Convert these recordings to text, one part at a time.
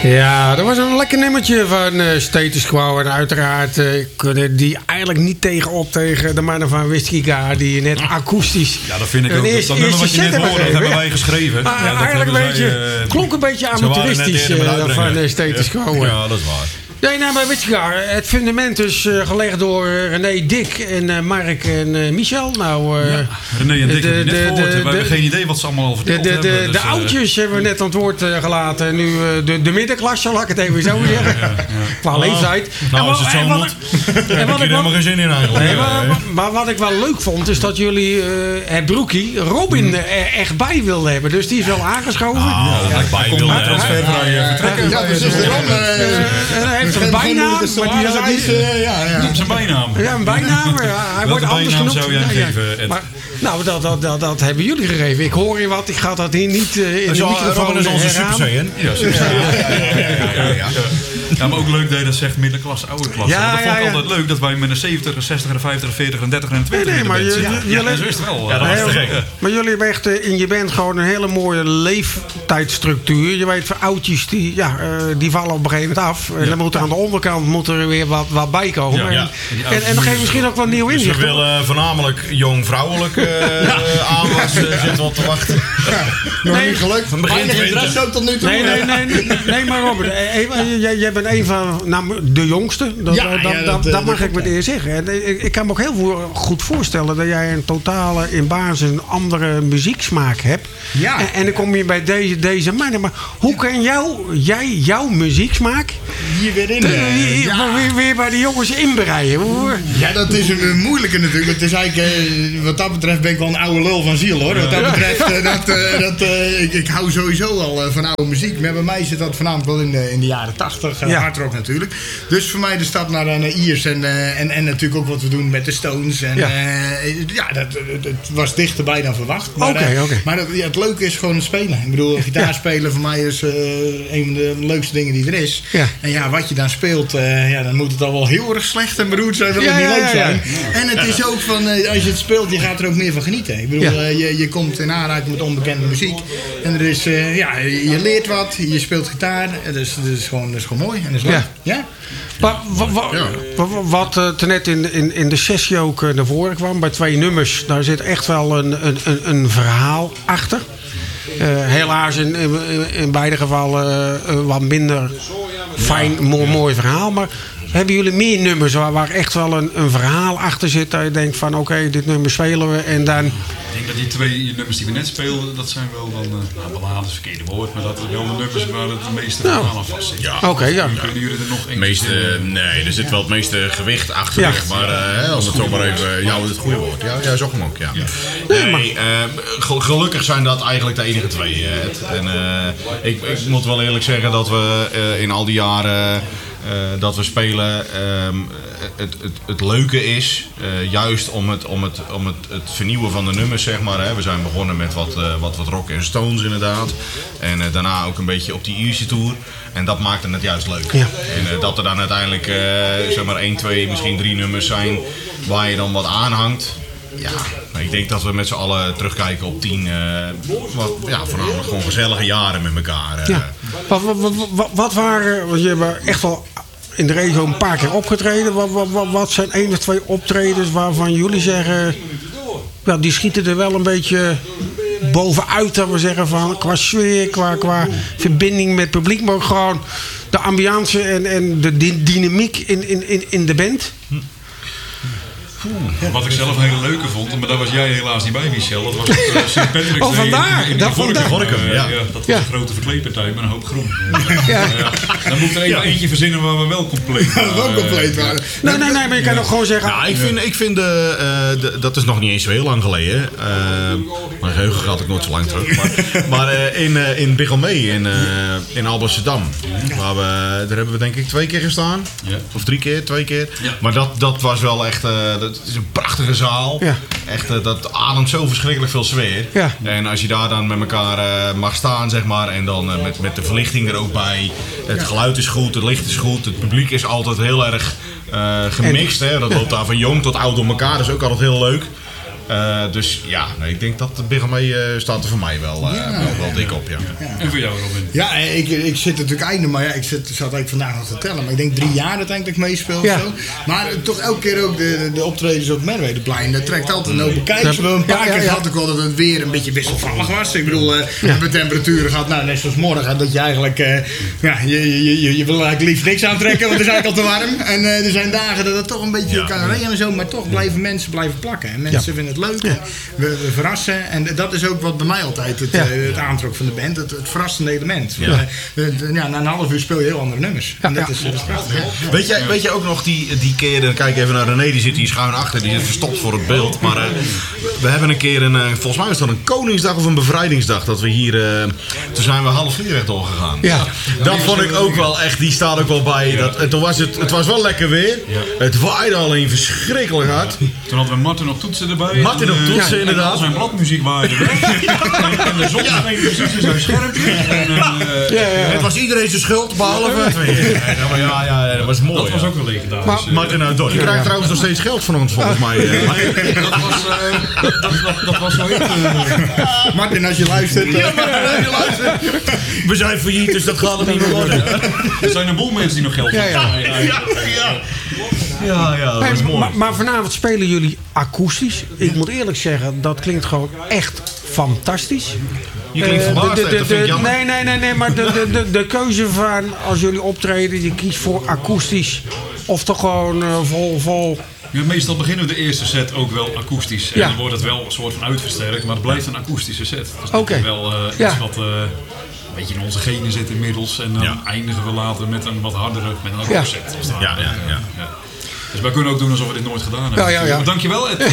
Ja, dat was een lekker nummertje van Status Quo. En uiteraard kunnen die eigenlijk niet tegenop tegen de mannen van Whiskey die net akoestisch... Ja, dat vind ik ook. Dat nummer wat je net hoorde, dat hebben wij geschreven. Ja, eigenlijk een beetje, klonk een beetje amateuristisch van Status Quo. Ja, dat is waar. Nee, nou, maar weet je, het fundament is gelegd door René, Dick en Mark en Michel. Nou, René en Dick hebben net gehoord. We hebben geen idee wat ze allemaal al verteld hebben. De oudjes hebben we net aan het woord gelaten. En nu de middenklasse, laat ik het even zo zeggen. Qua leeftijd. Nou, als het zo moet, heb ik er helemaal geen zin in eigenlijk. Nee, maar wat ik wel leuk vond, is dat jullie het broekie Robin echt bij wilden hebben. Dus die is wel aangeschoven. Bij wilde transfervrij vertrekken. Ja, precies. Hij heeft een bijnaam, maar die had niet... Zijn bijnaam. Ja, een bijnaam. Hij wordt anders genoemd. Zou jij geven? Maar, nou, dat hebben jullie gegeven. Ik hoor je wat. Ik ga dat hier niet in de microfoon is onze Super Ja, maar ook leuk dat je dat zegt middenklasse, oude klasse. Dat vond ik altijd leuk dat wij met een 70, een 60, een 50, een 40, een 30 en een 20 nee, maar dat is wel. Ja, dat was te gek. Maar jullie hebben echt in je band gewoon een hele mooie leeftijdsstructuur. Je weet, voor oudjes die vallen op een gegeven moment af. En dan moet er aan de onderkant weer wat bij komen. En dan geef je misschien ook wat nieuw inzicht. Dus we willen voornamelijk jong vrouwelijk aanwas zitten wat te wachten. Nog niet gelukt. Van begin 20. Ook tot nu toe. Nee, maar Robert, jij bent een van de jongste. Dat mag ik met eer zeggen. En ik kan me ook heel goed voorstellen dat jij een totale, in basis een andere muzieksmaak hebt. Ja. En dan kom je bij deze mannen. Maar hoe kan jij jouw muzieksmaak hier weer in weer bij de jongens inbreien? Ja, dat is een moeilijke natuurlijk. Het is eigenlijk, wat dat betreft ben ik wel een oude lul van ziel hoor. Wat dat betreft, ik hou sowieso al van oude muziek. Maar bij mij zit dat voornamelijk wel in de jaren 80. Hardrock natuurlijk. Dus voor mij de stap naar Iers en natuurlijk ook wat we doen met de Stones. En, het was dichterbij dan verwacht. Maar, maar het leuke is gewoon het spelen. Ik bedoel, gitaar spelen voor mij is een van de leukste dingen die er is. Ja. En wat je dan speelt, dan moet het al wel heel erg slecht en beroerd zijn. Wil het niet leuk zijn. En het is ook van, als je het speelt, je gaat er ook meer van genieten. Ik bedoel, je komt in aanraking met onbekende muziek. En er is, je leert wat, je speelt gitaar. Dus dat is gewoon mooi en dat is leuk. Ja. Wat net in de sessie ook naar voren kwam, bij 2 nummers, daar zit echt wel een verhaal achter. Helaas in beide gevallen wat minder fijn, mooi verhaal. Maar hebben jullie meer nummers waar echt wel een verhaal achter zit? Dat je denkt van oké, dit nummer spelen we en dan... Ik denk dat die 2 nummers die we net speelden, dat zijn wel dan... ballade is het verkeerde woord, maar dat zijn wel de nummers waar het meeste verhaal aan vast zit. Ja. Oké. Kunnen jullie er nog één? Nee, er zit wel het meeste gewicht achter. Ja. Maar als het zo maar even... Ja, het goede woord. Ja, zag hem ook, ja. Nee, gelukkig zijn dat eigenlijk de enige 2. En ik moet wel eerlijk zeggen dat we in al die jaren... dat we spelen, het leuke is, juist om het vernieuwen van de nummers, zeg maar. Hè. We zijn begonnen met wat rock en Stones inderdaad. En daarna ook een beetje op die Ierse tour. En dat maakte het juist leuk. Ja. En dat er dan uiteindelijk zeg maar 1, 2, misschien 3 nummers zijn waar je dan wat aanhangt. Ja, ik denk dat we met z'n allen terugkijken op 10, voornamelijk gewoon gezellige jaren met elkaar. Wat waren, want je hebt echt wel in de regio een paar keer opgetreden. Wat zijn 1 of 2 optredens waarvan jullie zeggen, die schieten er wel een beetje bovenuit, dat we zeggen van qua sfeer, qua verbinding met het publiek, maar ook gewoon de ambiance en de dynamiek in de band? Wat ik zelf een hele leuke vond, maar daar was jij helaas niet bij, Michel. Dat was het St. Patrick's Day vandaar. In Gorinchem. Dat was een grote verkleedpartij met een hoop groen. Dan moet er even eentje verzinnen waar we wel compleet waren. Wel compleet waren. Nee, maar je kan ook gewoon zeggen... Nou, ik vind dat is nog niet eens zo heel lang geleden. Mijn geheugen gaat ook nooit zo lang terug. Maar in Biggelmee, in Alblasserdam. Daar hebben we denk ik 2 keer gestaan. Ja. Of 3 keer, 2 keer. Ja. Maar dat was wel echt... Het is een prachtige zaal. Ja. Echt, dat ademt zo verschrikkelijk veel sfeer. Ja. En als je daar dan met elkaar mag staan, zeg maar. En dan met de verlichting er ook bij. Het geluid is goed, het licht is goed. Het publiek is altijd heel erg gemixt. Hè? Dat loopt daar van jong tot oud door elkaar. Dat is ook altijd heel leuk. Dus ja, nee, ik denk dat de Biggermee staat er voor mij wel dik op. Ja. En voor jou, Robin? Ja, ik zit natuurlijk einde, maar ja, ik zat eigenlijk vandaag nog te tellen. Maar ik denk 3 jaar dat ik meespeel of zo. Maar toch elke keer ook de optredens op Merwedeplein. Dat trekt altijd een open kijkers. Een paar keer had ik wel dat het weer een beetje wisselvallig was. Ik bedoel, de temperaturen gaat net zoals morgen. Dat je eigenlijk, je wil eigenlijk liefst niks aantrekken, want het is eigenlijk al te warm. En er zijn dagen dat het toch een beetje kan regenen en zo. Maar toch blijven mensen plakken. En mensen vinden het leuk. En we verrassen. En dat is ook wat bij mij altijd het aantrok van de band. Het verrassende element. Na een half uur speel je heel andere nummers. En dat is prachtig. Weet je ook nog die keer, dan kijk even naar René, die zit hier schuin achter, die zit verstopt voor het beeld. Maar we hebben een keer, volgens mij was dat een Koningsdag of een Bevrijdingsdag, dat we hier, toen zijn we half 4 rechtdoor gegaan. Ja. Dat vond ik ook wel echt, die staat ook wel bij. Toen was het was wel lekker weer. Ja. Het waaide alleen verschrikkelijk hard. Toen hadden we Martin op toetsen erbij. Martin op toetsen, inderdaad. En zijn bladmuziek waaide weg. En de zon scheen precies in zijn schermpje. Het was iedereen zijn schuld, behalve... Ja, dat was mooi. Dat was ook wel legendarisch. Martin uit Dordt. Je krijgt trouwens nog steeds geld van ons, volgens mij. Dat was zo heet. Martin, als je luistert... We zijn failliet, dus dat gaat er niet meer worden. Er zijn een boel mensen die nog geld hebben. Ja, dat is mooi. Maar vanavond spelen jullie akoestisch. Ik moet eerlijk zeggen, dat klinkt gewoon echt fantastisch. Je klinkt verbaasd, dat vind ik jammer. Nee, maar de keuze van als jullie optreden, je kiest voor akoestisch of toch gewoon vol... Ja, meestal beginnen we de eerste set ook wel akoestisch. En dan wordt het wel een soort van uitversterkt, maar het blijft een akoestische set. Dus dat is wel iets wat een beetje in onze genen zit inmiddels. En dan eindigen we later met een wat hardere, met een rockset. Ja. Dus wij kunnen ook doen alsof we dit nooit gedaan hebben. Ja. Maar dankjewel, Ed.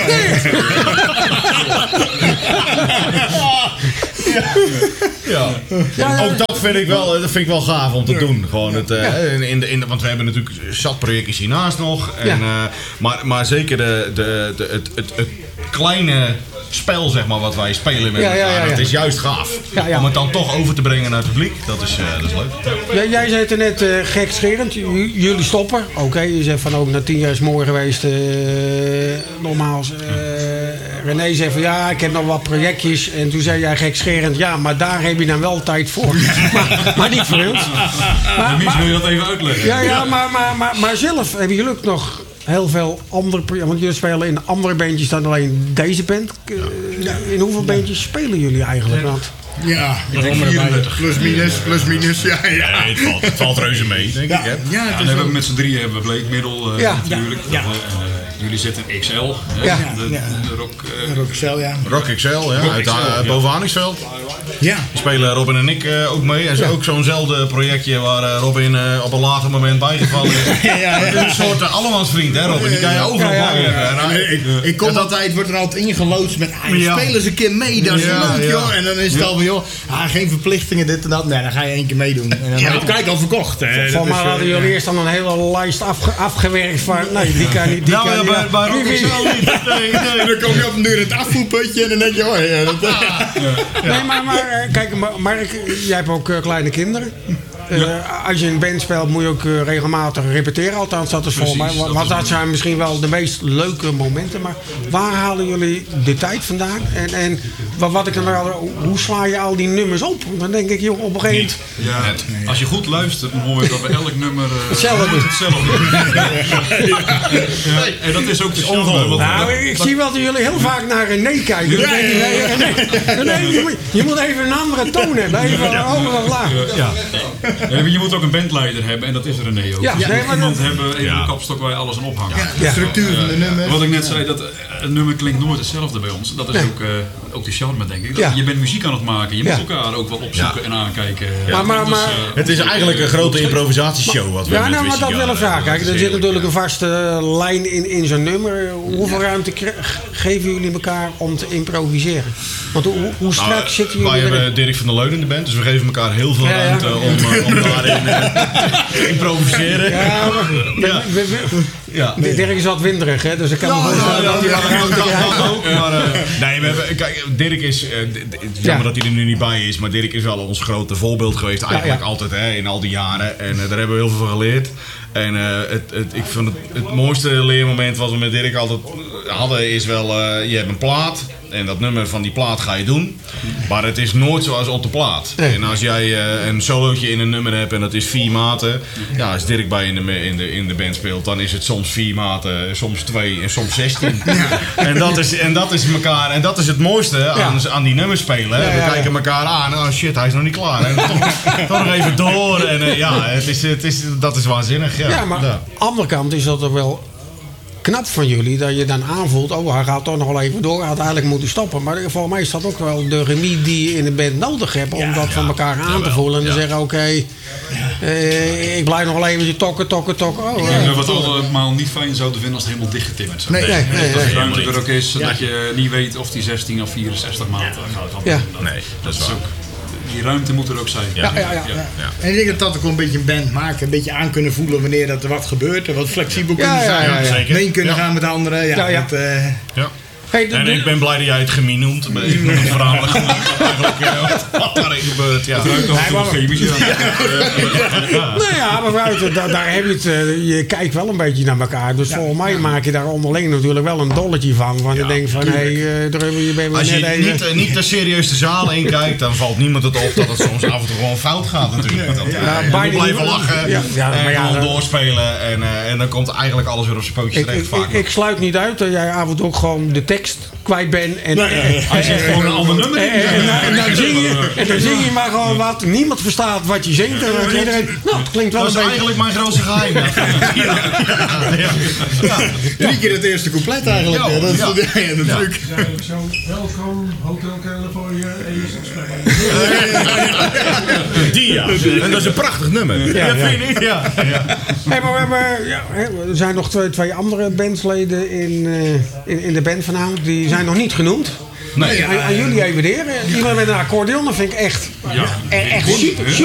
Ook dat vind ik wel gaaf om te doen. Gewoon want we hebben natuurlijk zat projectjes hiernaast nog. En, maar zeker het kleine spel, zeg maar, wat wij spelen met elkaar. Dat is juist gaaf. Om het dan toch over te brengen naar het publiek, dat is leuk. Jij zei het er net gekscherend, jullie stoppen. Oké, je zegt van ook na 10 jaar is mooi geweest. Nogmaals, René zei van ja, ik heb nog wat projectjes. En toen zei jij gekscherend, ja, maar daar heb je dan wel tijd voor. maar niet voor ons. Mies, wil je dat even uitleggen? Ja, maar zelf hebben jullie ook nog heel veel andere projecten. Want jullie spelen in andere bandjes dan alleen deze band. In hoeveel bandjes spelen jullie eigenlijk? Ja, plus minus. Ja. Het valt reuze mee, denk ik. We hebben met z'n drieën hebben we Bleek Middel natuurlijk. Jullie zitten in XL. De Rock XL, Rock XL, uit boven Aningsveld. Ja. Spelen Robin en ik ook mee. En ook zo'nzelfde projectje waar Robin op een later moment bijgevallen is. Het is een soort allemansvriend, hè Robin? Die kan je overal vangen. Ik kom altijd, wordt er altijd ingeloodst met speel eens een keer mee, dat is leuk joh. En dan is het al van joh, geen verplichtingen, dit en dat. Nee, dan ga je 1 keer meedoen. En dan heb je kijk al verkocht. Voor mij hadden jullie eerst dan een hele lijst afgewerkt van, nee, die kan niet. Bij Rock XL niet. Nee. Dan kom je op een duur in het afvoerputje en dan denk je, Nee, maar kijk, Mark, jij hebt ook kleine kinderen. Als je een band speelt moet je ook regelmatig repeteren. Althans, dat is volgens mij. Want dat zijn misschien wel de meest leuke momenten. Maar waar halen jullie de tijd vandaan? En wat ik dan hoe sla je al die nummers op? Dan denk ik, joh, op een gegeven moment... Als je goed luistert, dan hoor je dat bij elk nummer hetzelfde doen. En dat is ook de ongeluk. Nou, ik zie wel dat jullie heel vaak naar René kijken. Je moet even een andere toon hebben. Even hoger of laag. Je moet ook een bandleider hebben en dat is René ook. Iemand hebben, even een kapstok waar je alles aan ophangt. De structuur van de nummer. Wat ik net zei, dat een nummer klinkt nooit hetzelfde bij ons. Dat is ook de charme, denk ik. Je bent muziek aan het maken. Je moet elkaar ook wel opzoeken en aankijken. Maar het is eigenlijk een grote improvisatieshow wat we met maar dat wil ik vragen. Kijk, er zit natuurlijk een vaste lijn in zo'n nummer. Hoeveel ruimte geven jullie elkaar om te improviseren? Want hoe strak zitten jullie Wij hebben Dirk van der Leun in de band, dus we geven elkaar heel veel ruimte om om daarin te improviseren. Dirk is wat winderig, hè? Dus ik kan me voorstellen dat hij wat ruimte krijgt. Kijk, Dirk is... jammer dat hij er nu niet bij is, maar Dirk is wel ons grote voorbeeld geweest. Eigenlijk altijd, hè, in al die jaren. En daar hebben we heel veel van geleerd. En ik vind het mooiste leermoment wat we met Dirk altijd hadden is wel... je hebt een plaat en dat nummer van die plaat ga je doen. Maar het is nooit zoals op de plaat. Nee. En als jij een solootje in een nummer hebt en dat is 4 maten... Ja, als Dirk bij in de band speelt, dan is het soms 4 maten, soms 2 en soms 16. Ja. En dat is elkaar, en dat is het mooiste aan die nummers spelen. Hè? We kijken elkaar aan, oh shit, hij is nog niet klaar. En toch nog even door. En dat is waanzinnig. Ja, maar aan de andere kant is dat er wel knap van jullie, dat je dan aanvoelt, oh, hij gaat toch nog wel even door, hij had eigenlijk moeten stoppen. Maar volgens mij is dat ook wel de remie die je in de band nodig hebt, om dat van elkaar aan te voelen en te zeggen, oké, ik blijf nog wel even tokken. Wat allemaal niet fijn zou te vinden als het helemaal dichtgetimmerd zou zijn. Dat de ruimte er ook is, dat je niet weet of die 16 of 64 maanden gaat. Nee, dat is waar. Die ruimte moet er ook zijn. Ja. En ik denk dat ook wel een beetje een band maakt. Een beetje aan kunnen voelen wanneer dat er wat gebeurt. En wat flexibel kunnen zijn. Mee kunnen gaan met anderen. En ik ben blij dat jij het chemie noemt. Ik noem het voornamelijk eigenlijk wat daarin gebeurt. Ja. Het ruikt al chemisch. Nou ja, maar daar heb je het. Je kijkt wel een beetje naar elkaar. Dus volgens mij maak je daar onderling natuurlijk wel een dolletje van. Want je denkt van, je bent als je niet te serieus de zaal in kijkt, dan valt niemand het op dat het soms af en toe gewoon fout gaat natuurlijk. En we blijven lachen en gewoon doorspelen. En dan komt eigenlijk alles weer op zijn pootjes terecht. Ik sluit niet uit dat jij af en toe ook gewoon de tekst kwijt bent. Hij zegt gewoon een ander nummer. En dan zing je maar gewoon wat. Niemand verstaat wat je zingt. En dan iedereen, het klinkt wel dat is eigenlijk mijn grootste geheim. 3 keer het eerste couplet eigenlijk. Dat is de truc. Zo, welkom, Hotel California. En dat is een prachtig nummer. Vind je niet? Hey, maar er zijn nog twee andere bandsleden in de band vanavond. Die zijn nog niet genoemd. Nee. Aan jullie even de heren. Iemand met een accordeon, dat vind ik echt super.